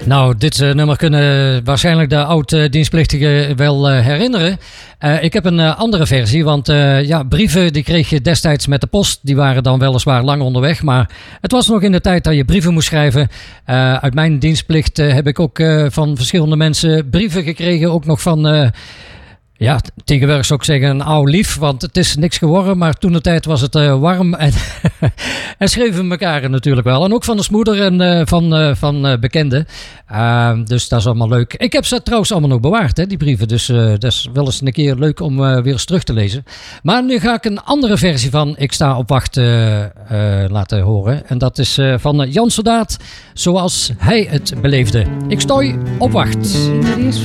Nou, dit nummer kunnen waarschijnlijk de oud-dienstplichtigen wel herinneren. Ik heb een andere versie, want brieven die kreeg je destijds met de post. Die waren dan weliswaar lang onderweg, maar het was nog in de tijd dat je brieven moest schrijven. Uit mijn dienstplicht heb ik ook van verschillende mensen brieven gekregen, ook nog van... tegenwoordig zou ik zeggen een oude lief, want het is niks geworden. Maar toen de tijd was het warm en, en schreven we elkaar natuurlijk wel. En ook van de moeder en van bekenden. Dus dat is allemaal leuk. Ik heb ze trouwens allemaal nog bewaard, hè, die brieven. Dus dat is wel eens een keer leuk om weer eens terug te lezen. Maar nu ga ik een andere versie van Ik sta op wacht laten horen. En dat is van Jan Soldaat, zoals hij het beleefde. Ik sta op wacht. Er is